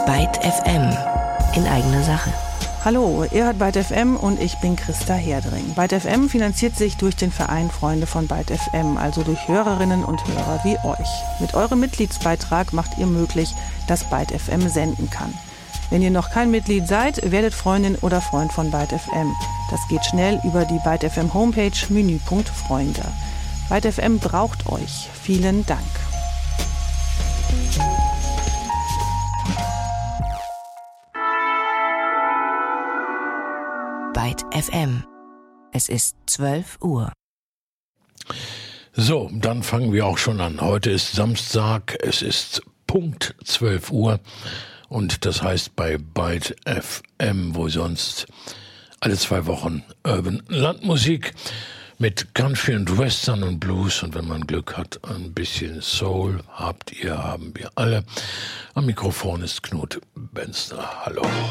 Byte FM in eigener Sache. Hallo, ihr hört Byte FM und ich bin Christa Herdring. Byte FM finanziert sich durch den Verein Freunde von Byte FM, also durch Hörerinnen und Hörer wie euch. Mit eurem Mitgliedsbeitrag macht ihr möglich, dass Byte FM senden kann. Wenn ihr noch kein Mitglied seid, werdet Freundin oder Freund von Byte FM. Das geht schnell über die Byte FM Homepage, Menüpunkt Freunde. Byte FM braucht euch. Vielen Dank. Byte FM. Es ist 12 Uhr. So, dann fangen wir auch schon an. Heute ist Samstag, es ist Punkt 12 Uhr und das heißt bei Byte FM, wo sonst alle 2 Wochen Urban Landmusik mit Country und Western und Blues und wenn man Glück hat, ein bisschen Soul haben wir alle. Am Mikrofon ist Knut Benzner. Hallo.